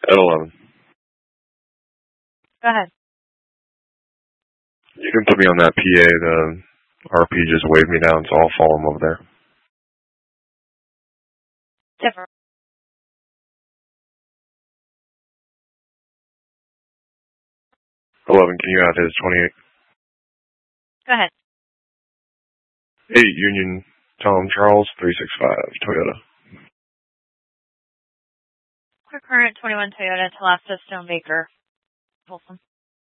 At 11. Go ahead. You can put me on that PA. The RP just waved me down, so I'll follow him over there. Different. Can you add his 28? Go ahead. 8 Union Tom Charles 365 Toyota. Quick current 21 Toyota to Last Stonebaker. Folsom.